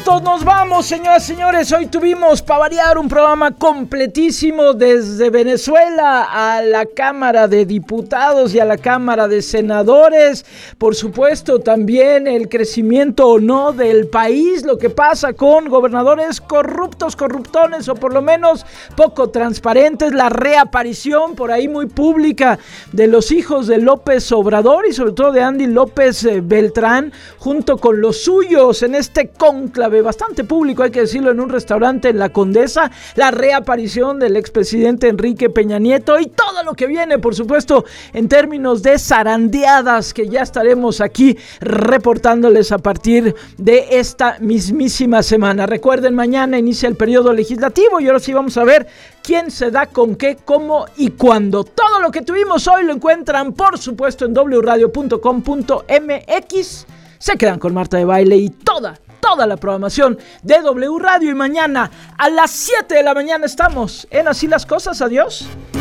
minutos nos vamos, señoras y señores. Hoy tuvimos, para variar, un programa completísimo desde Venezuela a la Cámara de Diputados y a la Cámara de Senadores. Por supuesto, también el crecimiento o no del país, lo que pasa con gobernadores corruptos, corruptones o por lo menos poco transparentes, la reaparición por ahí muy pública de los hijos de López Obrador y sobre todo de Andy López Beltrán, junto con los suyos en este cónclave bastante público, hay que decirlo, en un restaurante en La Condesa, la reaparición del expresidente Enrique Peña Nieto y todo lo que viene, por supuesto, en términos de zarandeadas que ya estaremos aquí reportándoles a partir de esta mismísima semana. Recuerden, mañana inicia el periodo legislativo y ahora sí vamos a ver quién se da con qué, cómo y cuándo. Todo lo que tuvimos hoy lo encuentran, por supuesto, en wradio.com.mx. Se quedan con Marta de Baile y toda la programación de W Radio. Y mañana a las 7 de la mañana estamos en Así las Cosas. Adiós.